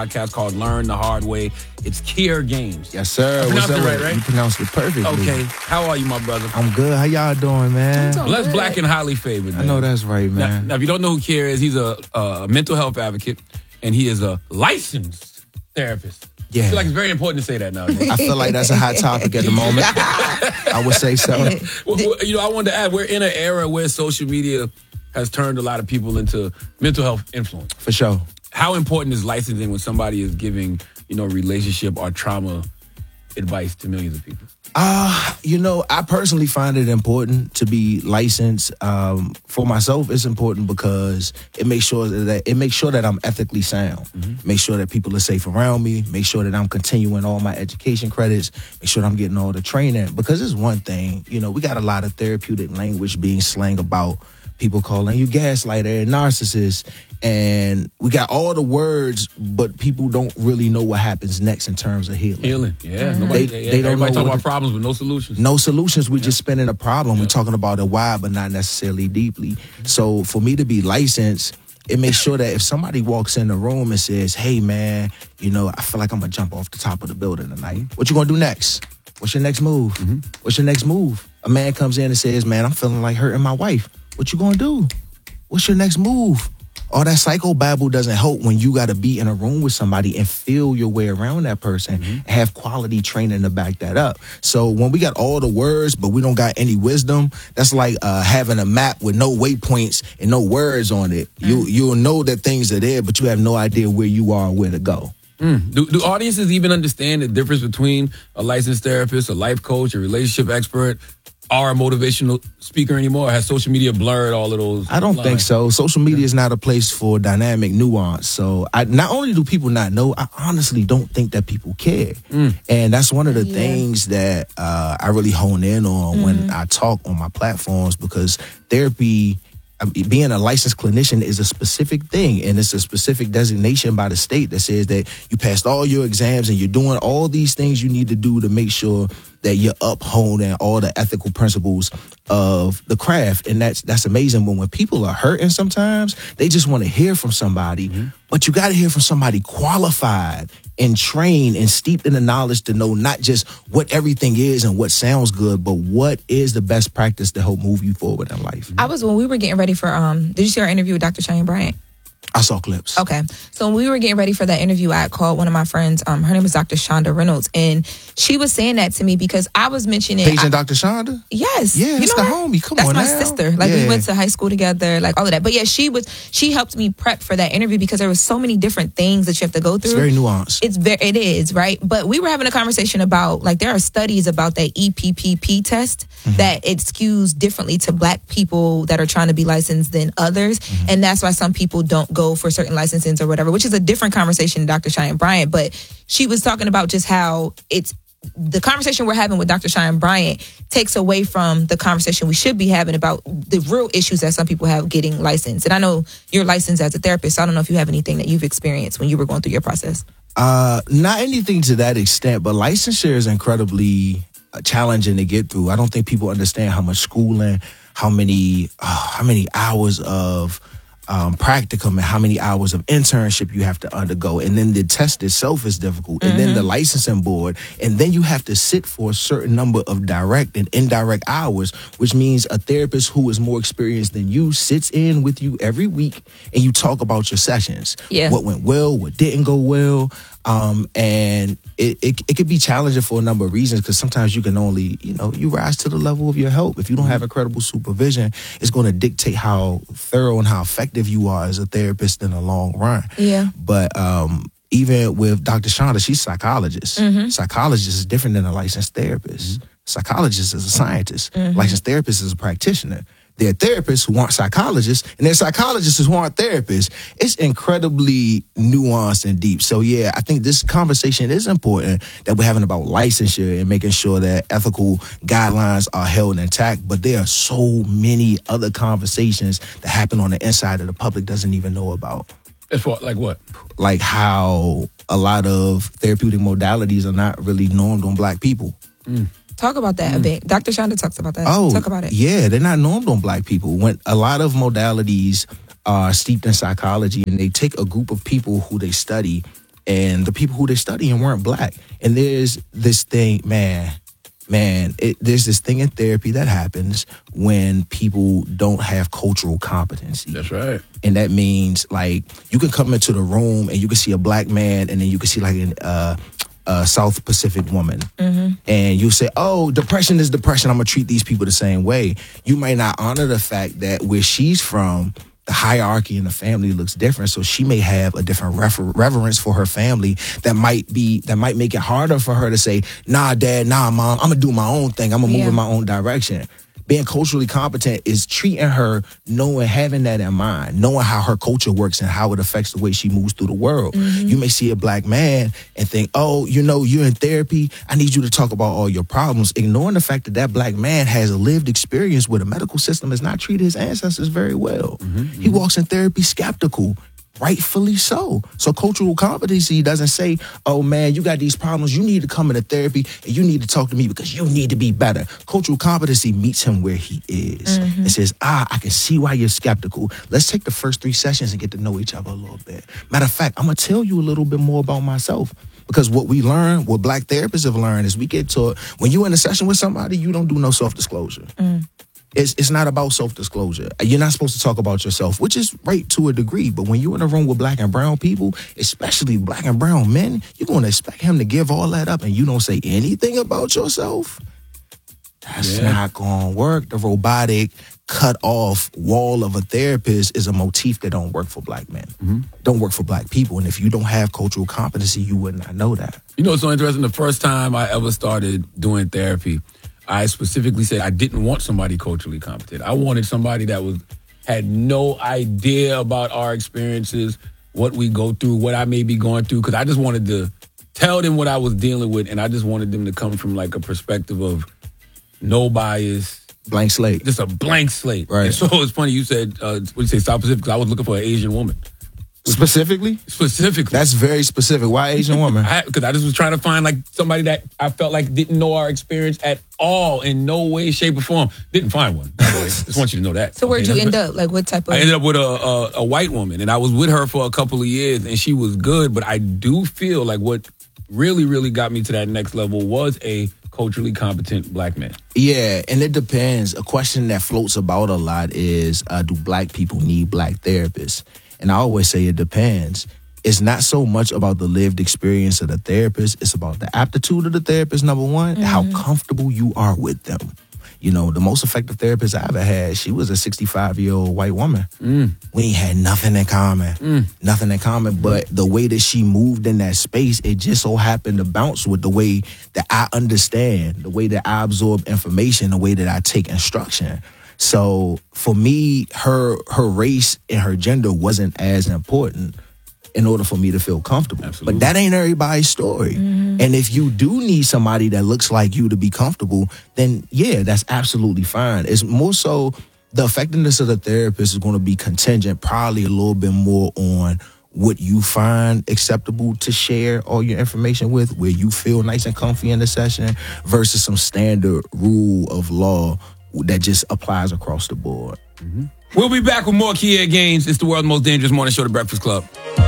podcast called Learn the Hard Way. It's Kier Games. Yes, sir. I pronounced it right? You pronounced it perfectly. Okay. How are you, my brother? I'm good. How y'all doing, man? Blessed, black, and highly favored, man. I know that's right, man. Now, if you don't know who Kier is, he's a mental health advocate, and he is a licensed therapist. Yeah. I feel like it's very important to say that nowadays. I feel like that's a hot topic at the moment. I would say so. I wanted to add, we're in an era where social media has turned a lot of people into mental health influence. For sure. How important is licensing when somebody is giving, relationship or trauma advice to millions of people? I personally find it important to be licensed. For myself, it's important because it makes sure that I'm ethically sound. Mm-hmm. Make sure that people are safe around me. Make sure that I'm continuing all my education credits. Make sure that I'm getting all the training. Because it's one thing, we got a lot of therapeutic language being slang about people calling you gaslighter and narcissist. And we got all the words, but people don't really know what happens next in terms of healing. Yeah. Mm-hmm. They don't know. Everybody talking about problems with no solutions. No solutions. We're just spinning a problem. We're talking about it wide, but not necessarily deeply. So for me to be licensed, it makes sure that if somebody walks in the room and says, hey, man, I feel like I'm going to jump off the top of the building tonight. What you going to do next? What's your next move? Mm-hmm. What's your next move? A man comes in and says, man, I'm feeling like hurting my wife. What you going to do? What's your next move? All that psychobabble doesn't help when you got to be in a room with somebody and feel your way around that person and have quality training to back that up. So when we got all the words, but we don't got any wisdom, that's like having a map with no waypoints and no words on it. You'll know that things are there, but you have no idea where you are and where to go. Do audiences even understand the difference between a licensed therapist, a life coach, a relationship expert, or a motivational speaker anymore? Or has social media blurred all of those I don't lines? think so. Social media is not a place for dynamic nuance. So not only do people not know, I honestly don't think that people care. And that's one of the things that I really hone in on when I talk on my platforms, because therapy, being a licensed clinician is a specific thing, and it's a specific designation by the state that says that you passed all your exams and you're doing all these things you need to do to make sure that you're upholding all the ethical principles of the craft. And that's amazing. But when people are hurting sometimes, they just want to hear from somebody, but you got to hear from somebody qualified and trained and steeped in the knowledge to know not just what everything is and what sounds good, but what is the best practice to help move you forward in life. When we were getting ready for, did you see our interview with Dr. Cheyenne Bryant? I saw clips. Okay. So when we were getting ready for that interview, I called one of my friends. Her name is Dr. Shonda Reynolds. And she was saying that to me because I was mentioning... Patient Dr. Shonda? Yes. Yeah, it's the homie. Come on now. That's my sister. We went to high school together, all of that. But yeah, she helped me prep for that interview because there was so many different things that you have to go through. It's very nuanced. It is, right? But we were having a conversation about, there are studies about that EPPP test that it skews differently to black people that are trying to be licensed than others. And that's why some people don't go for certain licenses or whatever, which is a different conversation than Dr. Cheyenne Bryant. But she was talking about just how it's the conversation we're having with Dr. Cheyenne Bryant takes away from the conversation we should be having about the real issues that some people have getting licensed. And I know you're licensed as a therapist, so I don't know if you have anything that you've experienced when you were going through your process. Not anything to that extent, but licensure is incredibly challenging to get through. I don't think people understand how much schooling, how many hours of practicum and how many hours of internship you have to undergo. And then the test itself is difficult. And then the licensing board. And then you have to sit for a certain number of direct and indirect hours, which means a therapist who is more experienced than you sits in with you every week and you talk about your sessions. Yeah. What went well, what didn't go well. And it could be challenging for a number of reasons, because sometimes you can only, you rise to the level of your help. If you don't have incredible supervision, it's going to dictate how thorough and how effective you are as a therapist in the long run. Yeah. But even with Dr. Shonda, she's a psychologist. Psychologist is different than a licensed therapist. Psychologist is a scientist. Licensed therapist is a practitioner. There are therapists who aren't psychologists, and there are psychologists who aren't therapists. It's incredibly nuanced and deep. So, yeah, I think this conversation is important that we're having about licensure and making sure that ethical guidelines are held intact. But there are so many other conversations that happen on the inside that the public doesn't even know about. As far, like what? Like how a lot of therapeutic modalities are not really normed on black people. Talk about that a bit. Dr. Shonda talks about that. Talk about it. Yeah, they're not normed on black people. When a lot of modalities are steeped in psychology, and they take a group of people who they study and the people who they're studying weren't black. And there's this thing, there's this thing in therapy that happens when people don't have cultural competency. That's right. And that means, like, you can come into the room and you can see a black man, and then you can see like a South Pacific woman, and you say, oh, depression is depression, I'm gonna treat these people the same way. You might not honor the fact that where she's from, the hierarchy in the family looks different, so she may have a different reverence for her family that might make it harder for her to say, nah, dad, nah, mom, I'm gonna do my own thing, I'm gonna move in my own direction. Being culturally competent is treating her, having that in mind, knowing how her culture works and how it affects the way she moves through the world. You may see a black man and think, oh, you're in therapy, I need you to talk about all your problems, ignoring the fact that that black man has a lived experience where the medical system has not treated his ancestors very well. He walks in therapy skeptical. Rightfully so. So cultural competency doesn't say, oh man, you got these problems, you need to come into therapy and you need to talk to me because you need to be better. Cultural competency meets him where he is. It says, I can see why you're skeptical. Let's take the first 3 sessions and get to know each other a little bit. Matter of fact, I'm going to tell you a little bit more about myself. Because what we learn, what black therapists have learned, is we get taught when you're in a session with somebody, you don't do no self-disclosure. It's not about self-disclosure. You're not supposed to talk about yourself, which is right to a degree. But when you're in a room with black and brown people, especially black and brown men, you're going to expect him to give all that up and you don't say anything about yourself? That's not going to work. The robotic, cut-off wall of a therapist is a motif that don't work for black men. Don't work for black people. And if you don't have cultural competency, you would not know that. You know, it's so interesting. The first time I ever started doing therapy, I specifically said I didn't want somebody culturally competent. I wanted somebody that had no idea about our experiences, what we go through, what I may be going through, because I just wanted to tell them what I was dealing with, and I just wanted them to come from like a perspective of no bias. Blank slate. Just a blank slate. Right. And so it's funny you said, what you say, South Pacific, because I was looking for an Asian woman. Specifically? Specifically. That's very specific. Why Asian woman? Because I just was trying to find like somebody that I felt like didn't know our experience at all, in no way, shape, or form. Didn't find one, by the way. Just want you to know that. So where'd you end up? Like what type of? I ended up with a white woman, and I was with her for a couple of years, and she was good, but I do feel like what really, really got me to that next level was a culturally competent black man. Yeah, and it depends. A question that floats about a lot is, do black people need black therapists? And I always say it depends. It's not so much about the lived experience of the therapist. It's about the aptitude of the therapist, number one, and how comfortable you are with them. You know, the most effective therapist I ever had, she was a 65-year-old white woman. We ain't had nothing in common. Nothing in common. But the way that she moved in that space, it just so happened to bounce with the way that I understand, the way that I absorb information, the way that I take instruction. So for me, her race and her gender wasn't as important in order for me to feel comfortable. Absolutely. But that ain't everybody's story. And if you do need somebody that looks like you to be comfortable, then yeah, that's absolutely fine. It's more so the effectiveness of the therapist is going to be contingent, probably a little bit more on what you find acceptable to share all your information with, where you feel nice and comfy in the session, versus some standard rule of law that just applies across the board. We'll be back with more Kia Gaines. It's the world's most dangerous morning show, The Breakfast Club.